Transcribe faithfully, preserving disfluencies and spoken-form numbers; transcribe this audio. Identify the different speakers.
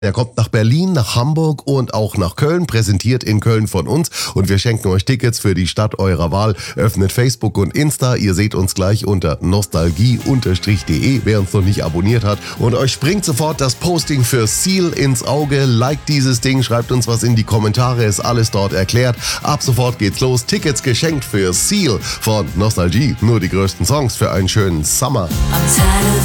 Speaker 1: Er kommt nach Berlin, nach Hamburg und auch nach Köln, präsentiert in Köln von uns und wir schenken euch Tickets für die Stadt eurer Wahl. Öffnet Facebook und Insta, ihr seht uns gleich unter nostalgie Bindestrich de, wer uns noch nicht abonniert hat. Und euch springt sofort das Posting für Seal ins Auge. Liked dieses Ding, schreibt uns was in die Kommentare, ist alles dort erklärt. Ab sofort geht's los, Tickets geschenkt für Seal von Nostalgie. Nur die größten Songs für einen schönen Summer.